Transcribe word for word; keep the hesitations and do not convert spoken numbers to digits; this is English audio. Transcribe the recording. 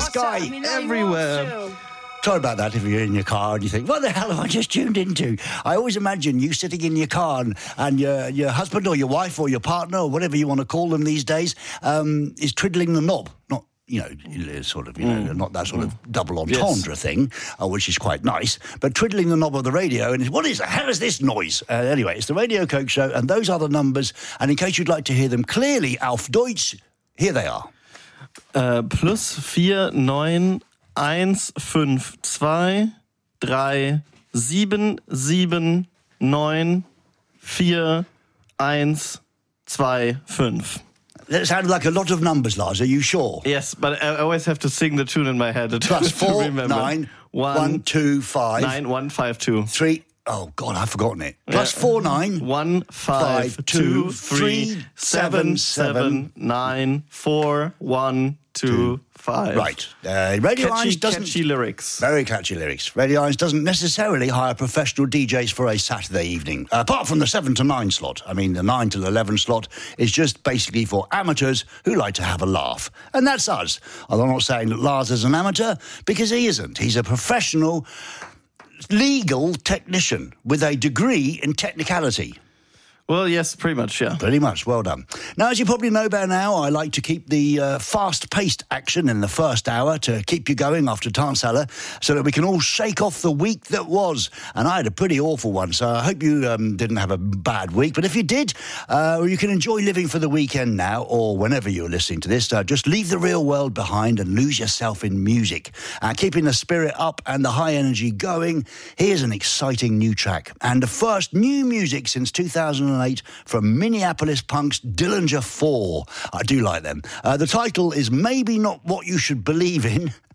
Sky everywhere. Sorry about that if you're in your car and you think, what the hell have I just tuned into? I always imagine you sitting in your car and, and your, your husband or your wife or your partner or whatever you want to call them these days um, is twiddling the knob. Not, you know, sort of, you know, mm. not that sort mm. of double entendre yes. thing, uh, which is quite nice, but twiddling the knob of the radio and what is the hell is this noise? Uh, anyway, it's the Radio Coke Show and those are the numbers. And in case you'd like to hear them clearly, auf Deutsch, here they are. Uh, plus vier, neun, eins, fünf, zwei, drei, sieben, sieben, neun, vier, eins, zwei, fünf. That sounded like a lot of numbers, Lars. Are you sure? Yes, but I always have to sing the tune in my head. Plus to four, remember. nine, one, one, two, five. Nine, one, five, two. Three. Oh, God, I've forgotten it. Plus yeah. four, nine. One, five, five two, two, three, seven, seven, nine, four, one, two, two. Five. Right. Uh, Radio catchy, Irons doesn't... Catchy lyrics. Very catchy lyrics. Radio Irons doesn't necessarily hire professional D Js for a Saturday evening, uh, apart from the seven to nine slot. I mean, the nine to eleven slot is just basically for amateurs who like to have a laugh. And that's us. Although I'm not saying that Lars is an amateur, because he isn't. He's a professional, legal technician with a degree in technicality. Well, yes, pretty much, yeah. Pretty much, well done. Now, as you probably know by now, I like to keep the uh, fast-paced action in the first hour to keep you going after Tanzala so that we can all shake off the week that was. And I had a pretty awful one, so I hope you um, didn't have a bad week. But if you did, uh, you can enjoy living for the weekend now, or whenever you're listening to this. Uh, just leave the real world behind and lose yourself in music. Uh, keeping the spirit up and the high energy going, here's an exciting new track. And the first new music since two thousand eight from Minneapolis punks Dillinger four. I do like them. Uh, the title is Maybe Not What You Should Believe In,